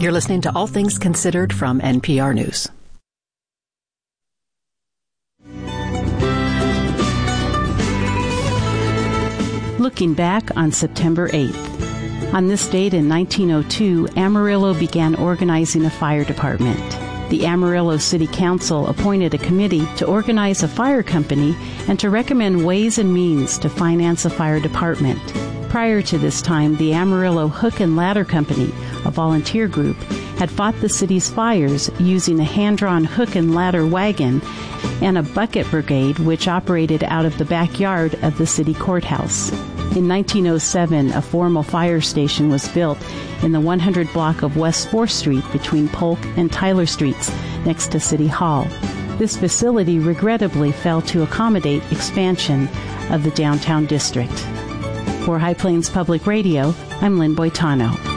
You're listening to All Things Considered from NPR News. Looking back on September 8th. On this date in 1902, Amarillo began organizing a fire department. The Amarillo City Council appointed a committee to organize a fire company and to recommend ways and means to finance a fire department. Prior to this time, the Amarillo Hook and Ladder Company, a volunteer group, had fought the city's fires using a hand-drawn hook and ladder wagon and a bucket brigade which operated out of the backyard of the city courthouse. In 1907, a formal fire station was built in the 100 block of West 4th Street between Polk and Tyler Streets next to City Hall. This facility regrettably failed to accommodate expansion of the downtown district. For High Plains Public Radio, I'm Lynn Boitano.